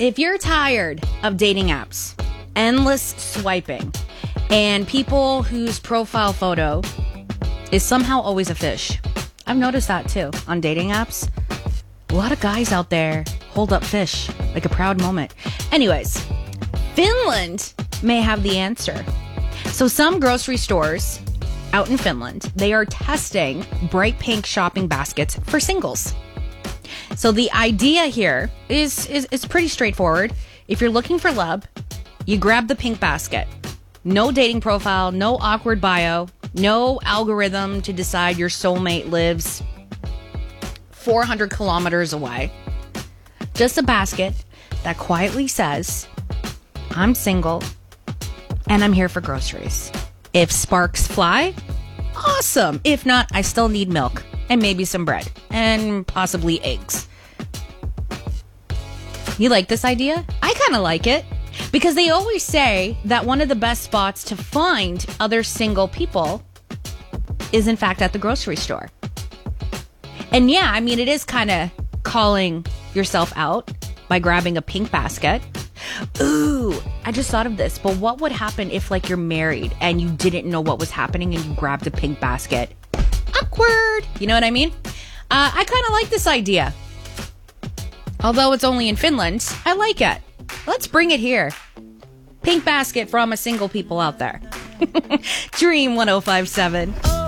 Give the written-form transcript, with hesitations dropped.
If you're tired of dating apps, endless swiping, and people whose profile photo is somehow always a fish, I've noticed that too on dating apps. A lot of guys out there hold up fish like a proud moment. Anyways, Finland may have the answer. So some grocery stores out in Finland, they are testing bright pink shopping baskets for singles. So the idea here is pretty straightforward. If you're looking for love, you grab the pink basket. No dating profile, no awkward bio, no algorithm to decide your soulmate lives 400 kilometers away. Just a basket that quietly says, I'm single and I'm here for groceries. If sparks fly, awesome. If not, I still need milk and maybe some bread and possibly eggs. You like this idea? I kind of like it because they always say that one of the best spots to find other single people is in fact at the grocery store. And yeah, I mean, it is kind of calling yourself out by grabbing a pink basket. Ooh, I just thought of this, but what would happen if like you're married and you didn't know what was happening and you grabbed a pink basket? Awkward. You know what I mean? I kind of like this idea. Although it's only in Finland, I like it. Let's bring it here. Pink basket for all my single people out there. Dream 105.7.